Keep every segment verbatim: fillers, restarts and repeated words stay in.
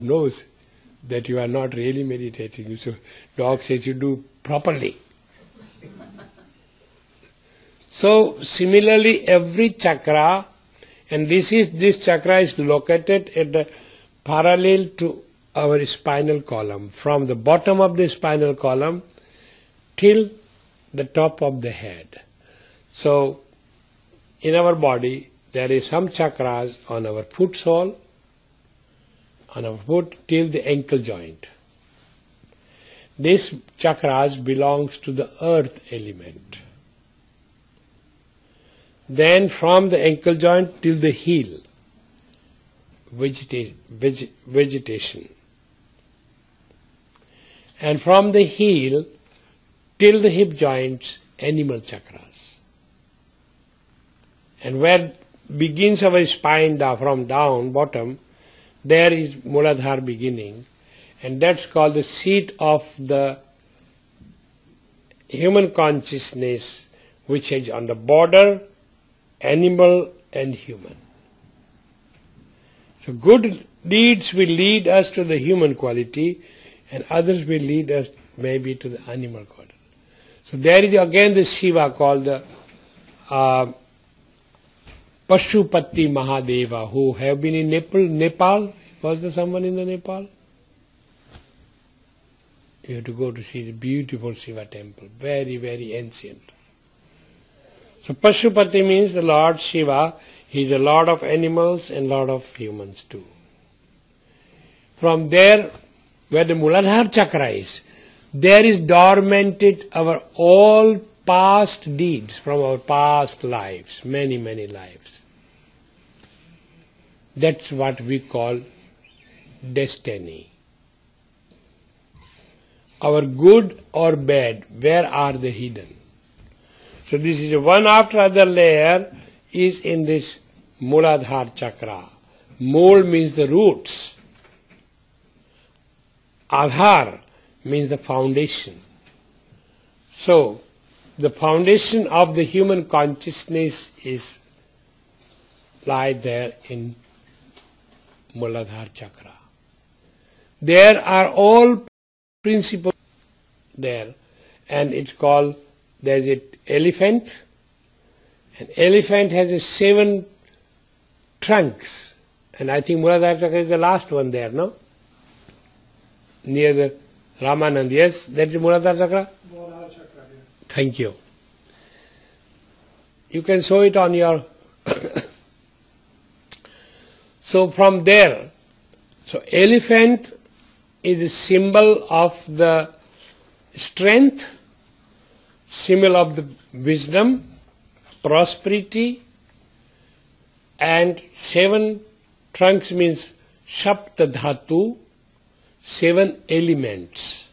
knows that you are not really meditating. So dog says you do properly. So similarly, every chakra, and this is this chakra is located at the parallel to our spinal column, from the bottom of the spinal column till the top of the head. So in our body there is some chakras on our foot sole, on our foot till the ankle joint. This chakras belongs to the earth element. Then from the ankle joint till the heel, vegeta- veg- vegetation. And from the heel till the hip joints, animal chakras. And where begins our spine from down, bottom, there is Muladhara beginning, and that's called the seat of the human consciousness, which is on the border, animal and human. So good deeds will lead us to the human quality, and others will lead us maybe to the animal quality. So there is again the Shiva called the uh, Pashupati Mahadeva, who have been in Nepal. Nepal? Was there someone in the Nepal? You have to go to see the beautiful Shiva temple, very, very ancient. So Pashupati means the Lord Shiva. He is a lord of animals and lord of humans too. From there, where the Muladhara chakra is, there is dormanted our all past deeds from our past lives, many, many lives. That's what we call destiny. Our good or bad, where are they hidden? So this is a one after other layer is in this Muladhara chakra. Mul means the roots. Adhar means the foundation. So the foundation of the human consciousness is lie there in Muladhara chakra. There are all principles there, and it's called, there's an elephant. An elephant has a seven trunks, and I think Muladhara chakra is the last one there, no? Near the Ramanand, yes? That's the Muladhara chakra? Muladhara chakra, yeah. Thank you. You can show it on your... So from there, so elephant is a symbol of the strength, symbol of the wisdom, prosperity, and seven trunks means Shapta Dhatu, seven elements.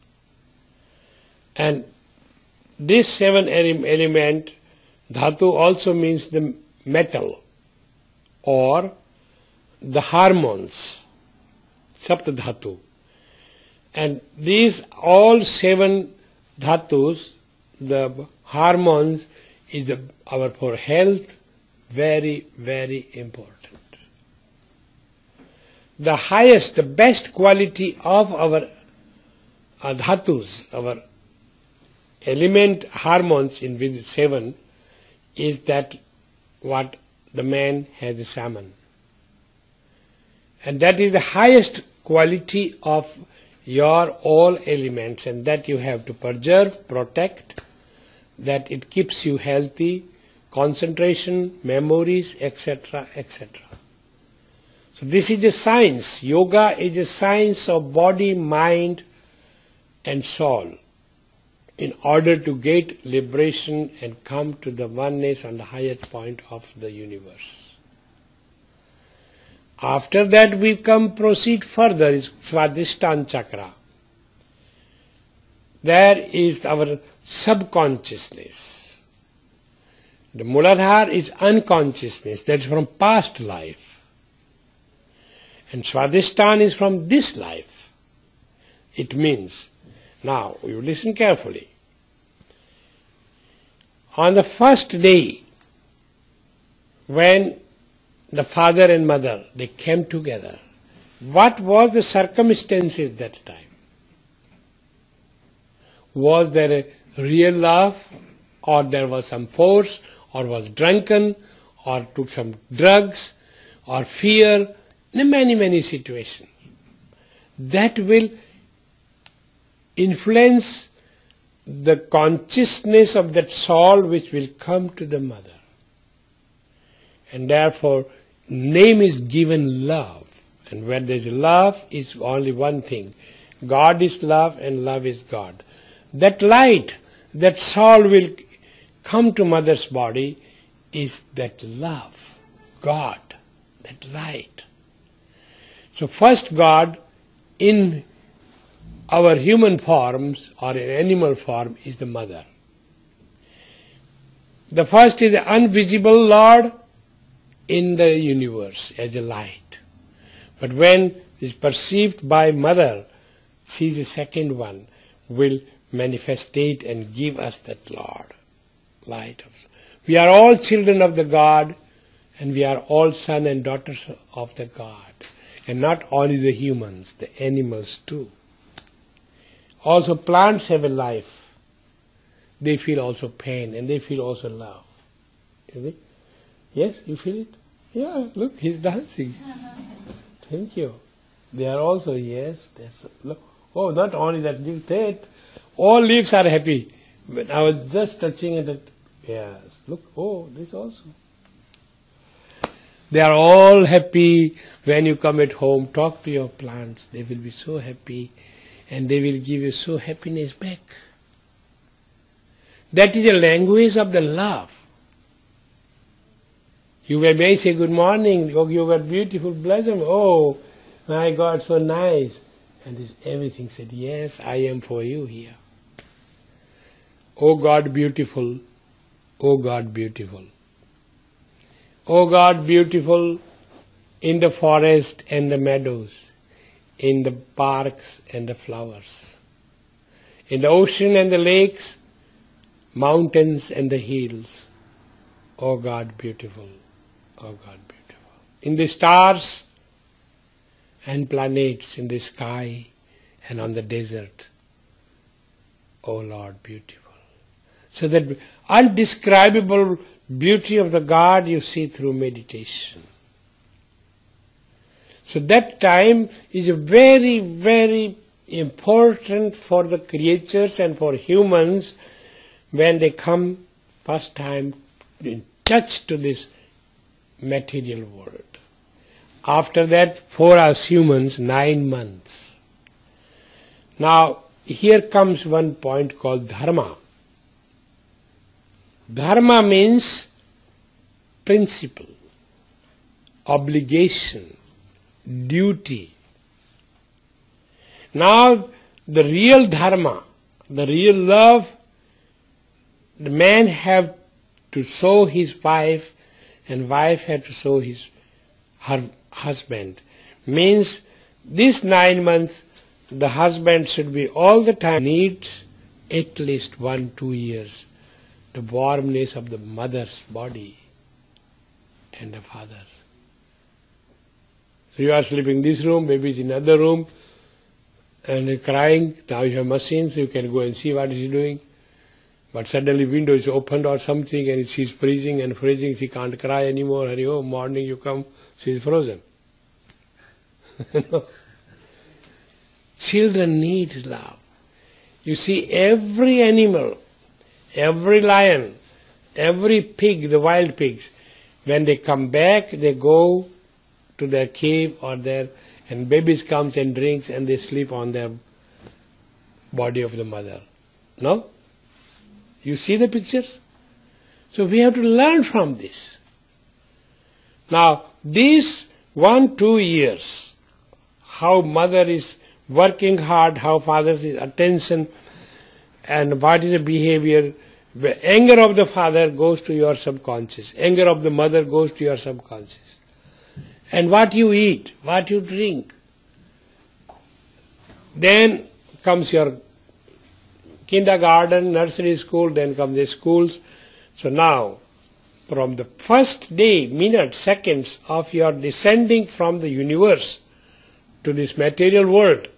And this seven element, Dhatu also means the metal or the hormones, Sapta Dhatu. And these all seven dhatus, the hormones, is the, our for health very, very important. The highest, the best quality of our uh, dhatus, our element hormones in with seven, is that what the man has a salmon. And that is the highest quality of your all elements, and that you have to preserve, protect, that it keeps you healthy, concentration, memories, et cetera, et cetera. So this is a science. Yoga is a science of body, mind, and soul, in order to get liberation and come to the oneness on the highest point of the universe. After that we come proceed further, is Swadhisthana chakra. There is our subconsciousness. The Muladhara is unconsciousness, that's from past life. And Swadhisthana is from this life. It means, now you listen carefully. On the first day, when the father and mother, they came together what was the circumstances that time? Was there a real love, or there was some force, or was drunken, or took some drugs, or fear? In many, many situations. That will influence the consciousness of that soul which will come to the mother. And therefore, name is given love. And where there is love, is only one thing. God is love and love is God. That light, that soul will come to mother's body is that love, God, that light. So first God in our human forms or in animal form is the mother. The first is the invisible Lord in the universe as a light. But when it is perceived by mother, she is the second one, will manifestate and give us that Lord, light. We are all children of the God, and we are all sons and daughters of the God. And not only the humans, the animals too. Also plants have a life. They feel also pain and they feel also love. Is it? Yes, you feel it? Yeah, look, he's dancing. Thank you. They are also, yes, that's, look. Oh, not only that, that, all leaves are happy. When I was just touching it, yes, look, oh, this also. They are all happy when you come at home, talk to your plants, they will be so happy and they will give you so happiness back. That is the language of the love. You may say good morning, oh you were beautiful, blossom, oh my God, so nice. And this everything said, yes, I am for you here. Oh God beautiful, oh God beautiful. O God beautiful in the forest and the meadows, in the parks and the flowers, in the ocean and the lakes, mountains and the hills. O God beautiful, O God beautiful. In the stars and planets in the sky and on the desert, O Lord beautiful. So that undescribable beauty of the God you see through meditation. So that time is very, very important for the creatures and for humans when they come first time in touch to this material world. After that, for us humans, nine months. Now, here comes one point called dharma. Dharma means principle, obligation, duty. Now, the real dharma, the real love, the man have to show his wife and wife have to show his her husband. Means this nine months the husband should be all the time needs at least one, two years the warmness of the mother's body and the father's. So you are sleeping in this room, maybe it's in another room, and you're crying. Now you have machines, so you can go and see what is he doing. But suddenly window is opened or something and she's freezing and freezing, she can't cry anymore. Hurry, oh, morning you come, she's frozen. No. Children need love. You see, every animal, every lion, every pig, the wild pigs, when they come back, they go to their cave or their, and babies comes and drinks and they sleep on their body of the mother. No? You see the pictures? So we have to learn from this. Now, these one, two years, how mother is working hard, how father's attention, and what is the behavior. The anger of the father goes to your subconscious. Anger of the mother goes to your subconscious. And what you eat, what you drink. Then comes your kindergarten, nursery school, then come the schools. So now, from the first day, minutes, seconds of your descending from the universe to this material world.